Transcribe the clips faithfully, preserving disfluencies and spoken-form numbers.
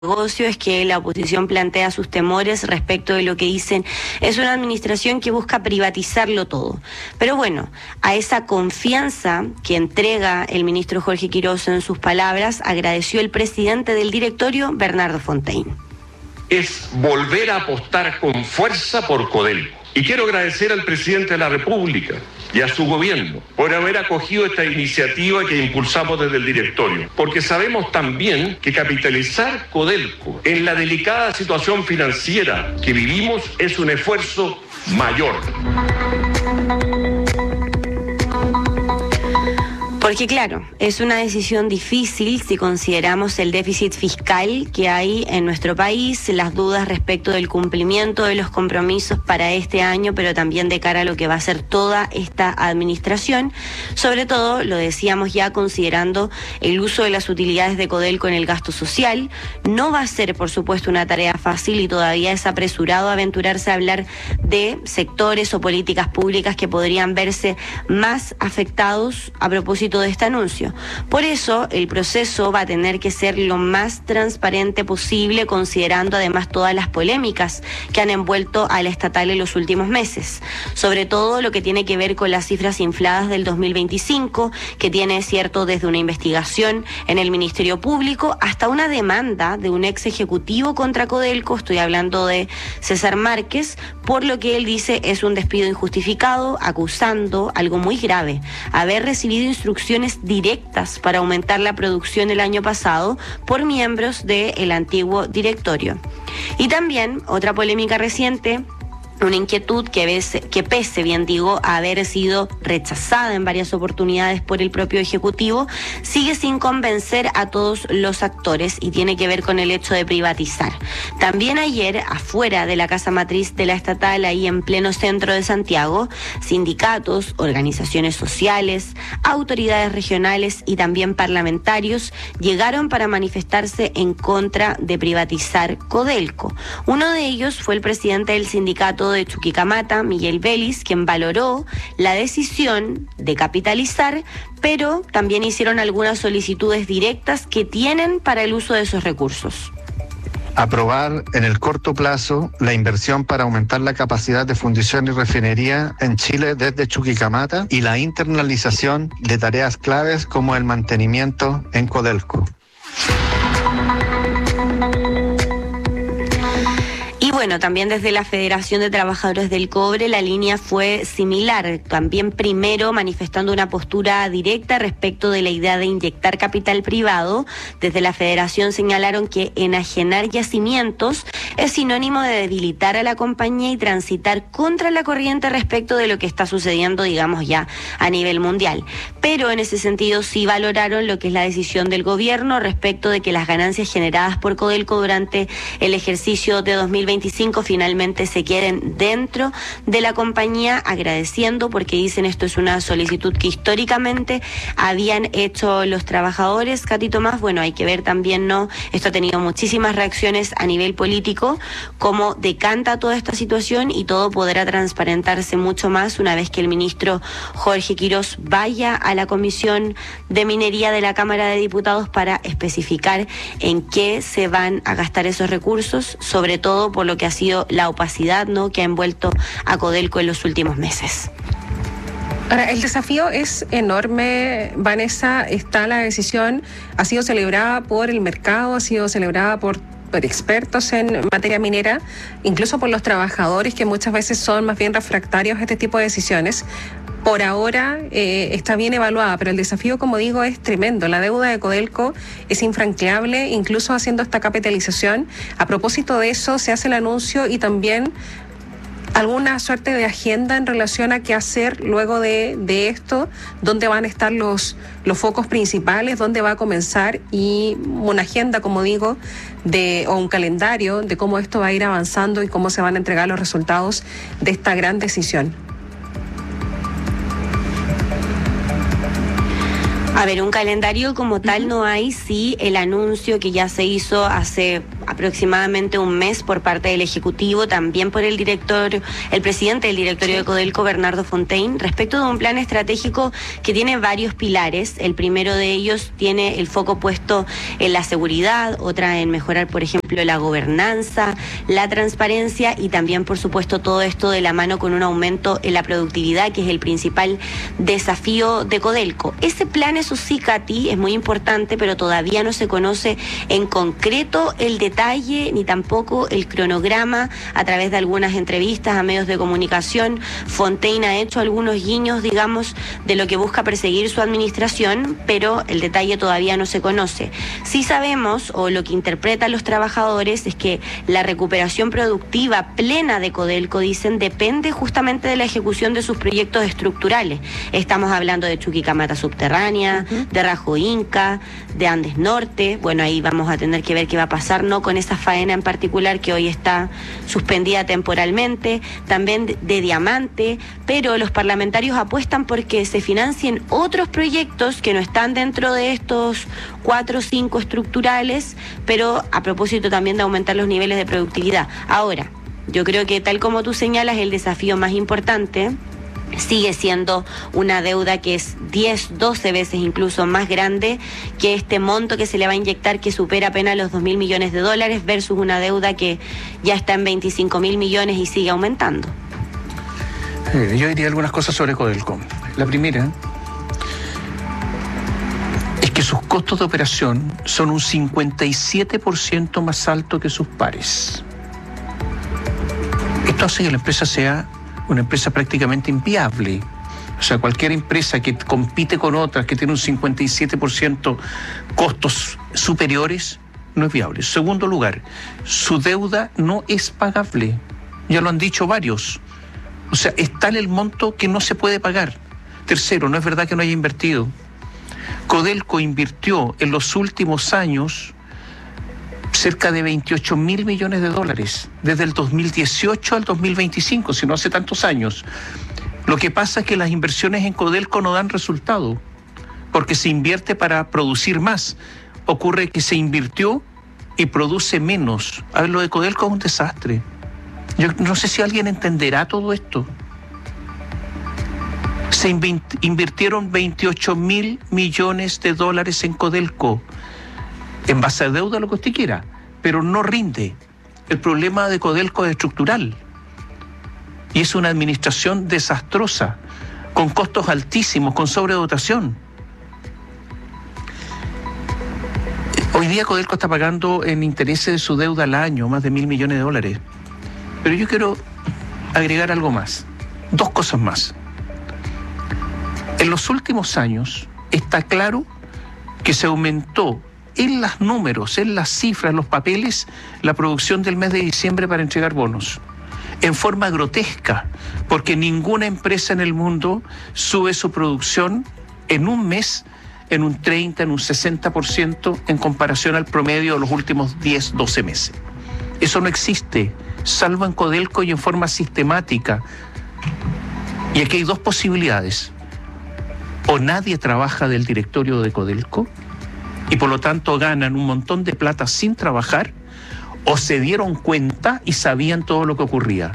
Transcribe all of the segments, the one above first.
negocio es que la oposición plantea sus temores respecto de lo que dicen es una administración que busca privatizarlo todo. Pero bueno, a esa confianza que entrega el ministro Jorge Quiroz en sus palabras, agradeció el presidente del directorio, Bernardo Fontaine. Es volver a apostar con fuerza por Codelco. Y quiero agradecer al presidente de la República y a su gobierno por haber acogido esta iniciativa que impulsamos desde el directorio, porque sabemos también que capitalizar Codelco en la delicada situación financiera que vivimos es un esfuerzo mayor. Porque claro, es una decisión difícil si consideramos el déficit fiscal que hay en nuestro país, las dudas respecto del cumplimiento de los compromisos para este año, pero también de cara a lo que va a ser toda esta administración. Sobre todo, lo decíamos ya, considerando el uso de las utilidades de Codelco en el gasto social. No va a ser, por supuesto, una tarea fácil y todavía es apresurado aventurarse a hablar de sectores o políticas públicas que podrían verse más afectados a propósito de este anuncio. Por eso el proceso va a tener que ser lo más transparente posible, considerando además todas las polémicas que han envuelto a la estatal en los últimos meses, sobre todo lo que tiene que ver con las cifras infladas del dos mil veinticinco, que tiene, cierto, desde una investigación en el Ministerio Público hasta una demanda de un ex ejecutivo contra Codelco, estoy hablando de César Márquez, por lo que él dice es un despido injustificado, acusando algo muy grave: haber recibido instrucciones directas para aumentar la producción el año pasado por miembros del antiguo directorio. Y también otra polémica reciente, una inquietud que, ves, que pese, bien digo, a haber sido rechazada en varias oportunidades por el propio Ejecutivo, sigue sin convencer a todos los actores y tiene que ver con el hecho de privatizar. También ayer, afuera de la casa matriz de la estatal, ahí en pleno centro de Santiago, sindicatos, organizaciones sociales, autoridades regionales y también parlamentarios llegaron para manifestarse en contra de privatizar Codelco. Uno de ellos fue el presidente del sindicato de Chuquicamata, Miguel Vélez, quien valoró la decisión de capitalizar, pero también hicieron algunas solicitudes directas que tienen para el uso de esos recursos. Aprobar en el corto plazo la inversión para aumentar la capacidad de fundición y refinería en Chile desde Chuquicamata y la internalización de tareas claves como el mantenimiento en Codelco. Bueno, también desde la Federación de Trabajadores del Cobre la línea fue similar, también primero manifestando una postura directa respecto de la idea de inyectar capital privado. Desde la Federación señalaron que enajenar yacimientos es sinónimo de debilitar a la compañía y transitar contra la corriente respecto de lo que está sucediendo, digamos, ya a nivel mundial. Pero en ese sentido sí valoraron lo que es la decisión del gobierno respecto de que las ganancias generadas por Codelco durante el ejercicio de dos mil veinticinco finalmente se queden dentro de la compañía, agradeciendo, porque dicen esto es una solicitud que históricamente habían hecho los trabajadores. Katy Tomás, bueno, hay que ver también, ¿no? Esto ha tenido muchísimas reacciones a nivel político, cómo decanta toda esta situación, y todo podrá transparentarse mucho más una vez que el ministro Jorge Quiroz vaya a la Comisión de Minería de la Cámara de Diputados para especificar en qué se van a gastar esos recursos, sobre todo por lo que ha sido la opacidad, ¿no?, que ha envuelto a Codelco en los últimos meses. Ahora, el desafío es enorme, Vanessa. Está la decisión, ha sido celebrada por el mercado, ha sido celebrada por, por expertos en materia minera, incluso por los trabajadores, que muchas veces son más bien refractarios a este tipo de decisiones. Por ahora eh, está bien evaluada, pero el desafío, como digo, es tremendo. La deuda de Codelco es infranqueable, incluso haciendo esta capitalización. A propósito de eso, se hace el anuncio y también alguna suerte de agenda en relación a qué hacer luego de, de esto, dónde van a estar los, los focos principales, dónde va a comenzar, y una agenda, como digo, de, o un calendario de cómo esto va a ir avanzando y cómo se van a entregar los resultados de esta gran decisión. A ver, un calendario como tal no hay, sí el anuncio que ya se hizo hace aproximadamente aproximadamente un mes por parte del Ejecutivo, también por el director, el presidente del directorio de Codelco, Bernardo Fontaine, respecto de un plan estratégico que tiene varios pilares. El primero de ellos tiene el foco puesto en la seguridad, otra en mejorar, por ejemplo, la gobernanza, la transparencia y también, por supuesto, todo esto de la mano con un aumento en la productividad, que es el principal desafío de Codelco. Ese plan, eso sí, Katy, es muy importante, pero todavía no se conoce en concreto el detalle ni tampoco el cronograma. A través de algunas entrevistas a medios de comunicación, Fontaine ha hecho algunos guiños, digamos, de lo que busca perseguir su administración, pero el detalle todavía no se conoce. Sí sabemos, o lo que interpretan los trabajadores, es que la recuperación productiva plena de Codelco, dicen, depende justamente de la ejecución de sus proyectos estructurales. Estamos hablando de Chuquicamata Subterránea, uh-huh. de Rajo Inca, de Andes Norte. Bueno, ahí vamos a tener que ver qué va a pasar, no con esa faena en particular que hoy está suspendida temporalmente, también de, de Diamante, pero los parlamentarios apuestan porque se financien otros proyectos que no están dentro de estos cuatro o cinco estructurales, pero a propósito también de aumentar los niveles de productividad. Ahora, yo creo que tal como tú señalas, el desafío más importante sigue siendo una deuda que es diez, doce veces incluso más grande que este monto que se le va a inyectar, que supera apenas los dos mil millones de dólares, versus una deuda que ya está en veinticinco mil millones y sigue aumentando. Eh, yo diría algunas cosas sobre Codelco. La primera es que sus costos de operación son un cincuenta y siete por ciento más alto que sus pares. Esto hace que la empresa sea una empresa prácticamente inviable. O sea, cualquier empresa que compite con otras que tiene un cincuenta y siete por ciento costos superiores no es viable. Segundo lugar, su deuda no es pagable. Ya lo han dicho varios. O sea, es tal el monto que no se puede pagar. Tercero, no es verdad que no haya invertido. Codelco invirtió en los últimos años cerca de veintiocho mil millones de dólares, desde el dos mil dieciocho al dos mil veinticinco, si no hace tantos años. Lo que pasa es que las inversiones en Codelco no dan resultado, porque se invierte para producir más. Ocurre que se invirtió y produce menos. A ver, lo de Codelco es un desastre. Yo no sé si alguien entenderá todo esto. Se invirtieron veintiocho mil millones de dólares en Codelco, en base a deuda, lo que usted quiera, pero no rinde. El problema de Codelco es estructural y es una administración desastrosa, con costos altísimos, con sobredotación. Hoy día Codelco está pagando en intereses de su deuda al año más de mil millones de dólares. Pero yo quiero agregar algo más, dos cosas más. En los últimos años está claro que se aumentó en los números, en las cifras, en los papeles, la producción del mes de diciembre para entregar bonos, en forma grotesca, porque ninguna empresa en el mundo sube su producción en un mes en un treinta, en un sesenta por ciento en comparación al promedio de los últimos diez, doce meses. Eso no existe, salvo en Codelco y en forma sistemática. Y aquí hay dos posibilidades. O nadie trabaja del directorio de Codelco y por lo tanto ganan un montón de plata sin trabajar, o se dieron cuenta y sabían todo lo que ocurría.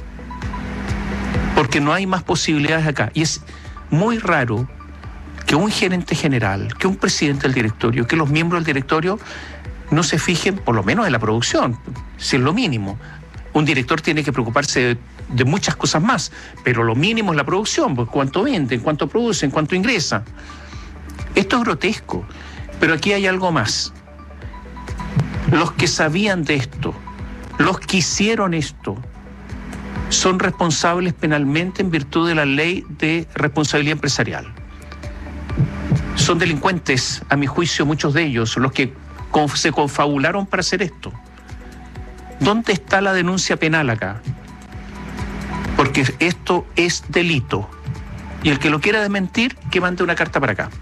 Porque no hay más posibilidades acá. Y es muy raro que un gerente general, que un presidente del directorio, que los miembros del directorio no se fijen, por lo menos en la producción, si es lo mínimo. Un director tiene que preocuparse de, de muchas cosas más, pero lo mínimo es la producción, pues cuánto venden, cuánto producen, cuánto ingresa. Esto es grotesco, pero aquí hay algo más. Los que sabían de esto, los que hicieron esto, son responsables penalmente en virtud de la ley de responsabilidad empresarial. Son delincuentes, a mi juicio, muchos de ellos, los que se confabularon para hacer esto. ¿Dónde está la denuncia penal acá? Porque esto es delito. Y el que lo quiera desmentir, que mande una carta para acá.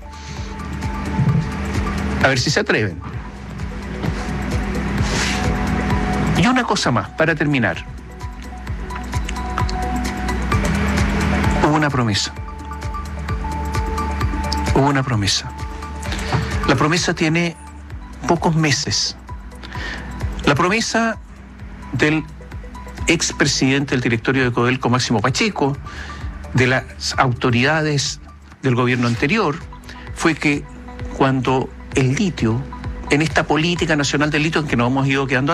A ver si se atreven. Y una cosa más, para terminar. Hubo una promesa. Hubo una promesa. La promesa tiene pocos meses. La promesa del expresidente del directorio de Codelco, Máximo Pacheco, de las autoridades del gobierno anterior, fue que cuando el litio, en esta política nacional del litio en que nos hemos ido quedando